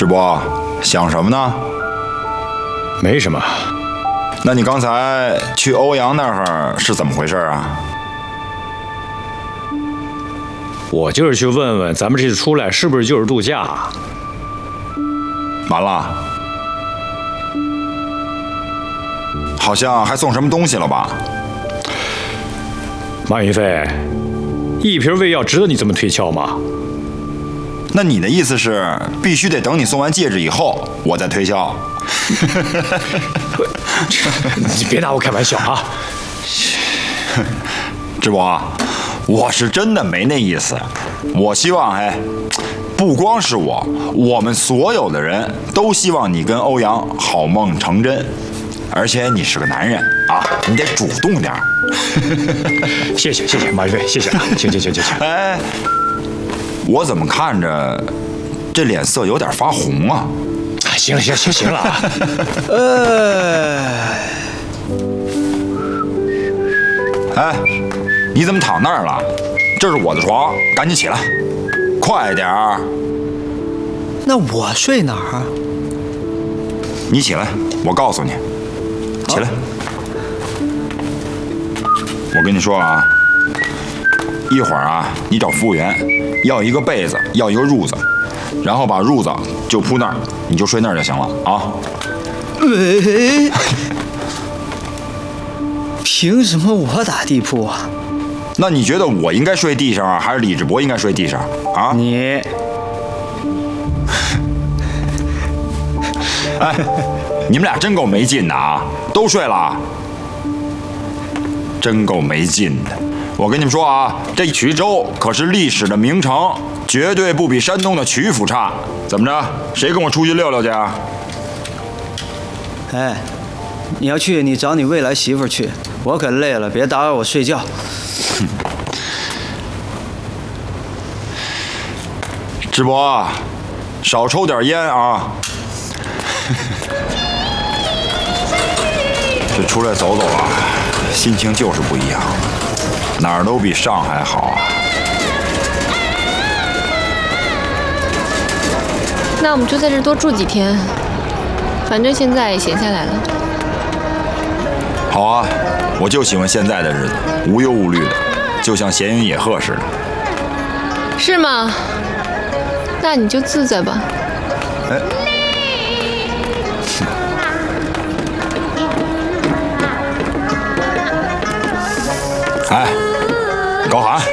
智博，想什么呢？ 没什么。 那你刚才去欧阳那儿是怎么回事啊？ 我就是去问问咱们这次出来是不是就是度假。 完了，好像还送什么东西了吧？ 马云飞，一瓶胃药值得你这么推敲吗？ 那你的意思是，必须得等你送完戒指以后，我再推销？ 你别拿我开玩笑啊！ 智博，我是真的没那意思。我希望，不光是我们所有的人都希望你跟欧阳好梦成真。而且你是个男人啊，你得主动点儿。 谢谢马云飞，谢谢啊，行。 哎，我怎么看着这脸色有点发红啊？ 行了啊。 哎，你怎么躺那儿了？这是我的床，赶紧起来，快点儿。 那我睡哪儿啊？ 你起来，我告诉你。起来，我跟你说啊，一会儿啊，你找服务员要一个被子，要一个褥子，然后把褥子就铺那儿，你就睡那儿就行了啊。 凭什么我打地铺啊？ 那你觉得我应该睡地上啊，还是李志博应该睡地上啊？ 你， 哎。你们俩真够没劲的啊！都睡了，真够没劲的。我跟你们说啊，这衢州可是历史的名城，绝对不比山东的曲阜差。怎么着？谁跟我出去溜溜去啊？ 哎，你要去，你找你未来媳妇去，我可累了，别打扰我睡觉。 智博，少抽点烟啊！这出来走走啊，心情就是不一样，哪儿都比上海好啊。 那我们就在这多住几天，反正现在也闲下来了。 好啊，我就喜欢现在的日子，无忧无虑的，就像闲云野鹤似的。 是吗？那你就自在吧。 哎，高寒，